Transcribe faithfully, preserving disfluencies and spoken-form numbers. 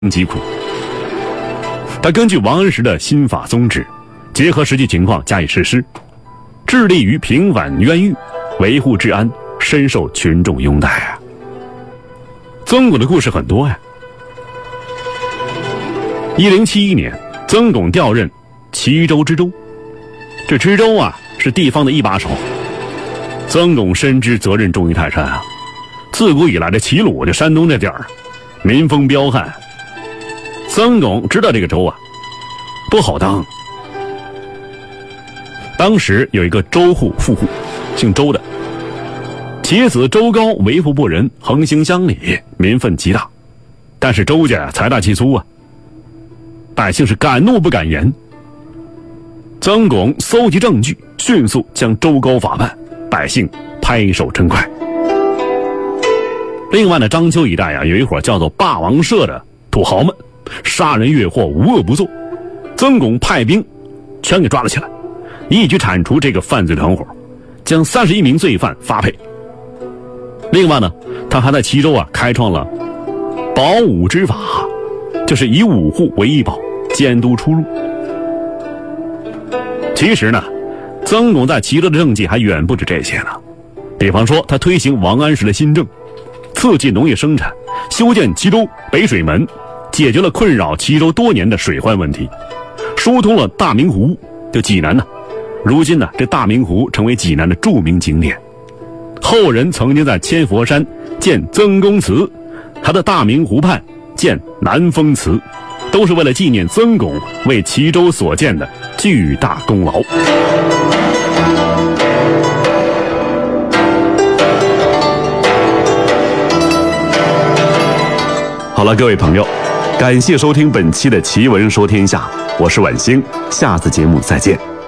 疾苦。他根据王安石的新法宗旨，结合实际情况加以实施，致力于平反冤狱，维护治安，深受群众拥戴啊。曾巩的故事很多呀。一零七一年，曾巩调任齐州知州，这知州啊是地方的一把手。曾巩深知责任重于泰山啊。自古以来的齐鲁，这山东这地儿，民风彪悍。曾巩知道这个州啊不好当。当时有一个州户富户，姓周的，其子周高为富不仁，横行乡里，民愤极大。但是周家财大气粗啊，百姓是敢怒不敢言。曾巩搜集证据，迅速将周高法办，百姓拍手称快。另外呢，章丘一带啊有一伙叫做霸王社的土豪们，杀人越货，无恶不作。曾巩派兵全给抓了起来，一举铲除这个犯罪团伙，将三十一名罪犯发配。另外呢，他还在齐州啊开创了保五之法，就是以五户为一保，监督出入。其实呢，曾巩在齐州的政绩还远不止这些呢。比方说，他推行王安石的新政，刺激农业生产，修建齐州北水门，解决了困扰齐州多年的水患问题，疏通了大明湖，就济南呢。如今呢，这大明湖成为济南的著名景点。后人曾经在千佛山建曾公祠，还在大明湖畔建南风祠，都是为了纪念曾巩为齐州所建的巨大功劳。 好了，各位朋友，感谢收听本期的奇闻说天下，我是晚星，下次节目再见。